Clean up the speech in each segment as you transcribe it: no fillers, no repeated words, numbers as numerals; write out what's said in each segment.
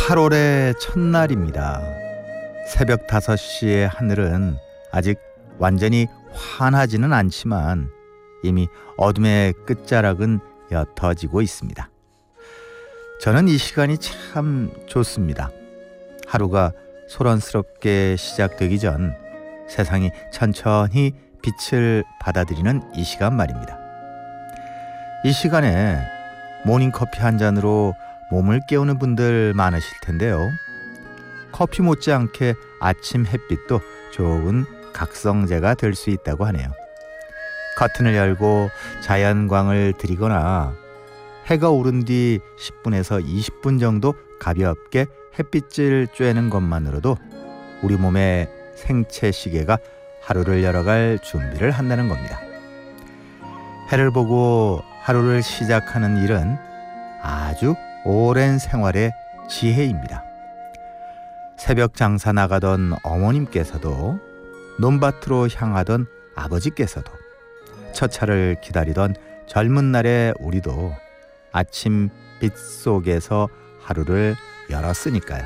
8월의 첫날입니다. 새벽 5시의 하늘은 아직 완전히 환하지는 않지만 이미 어둠의 끝자락은 옅어지고 있습니다. 저는 이 시간이 참 좋습니다. 하루가 소란스럽게 시작되기 전 세상이 천천히 빛을 받아들이는 이 시간 말입니다. 이 시간에 모닝커피 한 잔으로 몸을 깨우는 분들 많으실 텐데요. 커피 못지않게 아침 햇빛도 좋은 각성제가 될 수 있다고 하네요. 커튼을 열고 자연광을 들이거나 해가 오른 뒤 10분에서 20분 정도 가볍게 햇빛을 쬐는 것만으로도 우리 몸의 생체 시계가 하루를 열어갈 준비를 한다는 겁니다. 해를 보고 하루를 시작하는 일은 아주 오랜 생활의 지혜입니다. 새벽 장사 나가던 어머님께서도, 논밭으로 향하던 아버지께서도, 첫 차를 기다리던 젊은 날의 우리도 아침 빛 속에서 하루를 열었으니까요.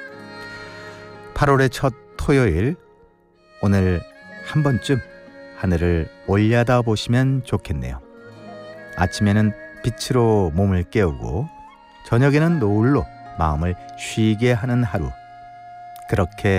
8월의 첫 토요일, 오늘 한 번쯤 하늘을 올려다 보시면 좋겠네요. 아침에는 빛으로 몸을 깨우고 저녁에는 노을로 마음을 쉬게 하는 하루, 그렇게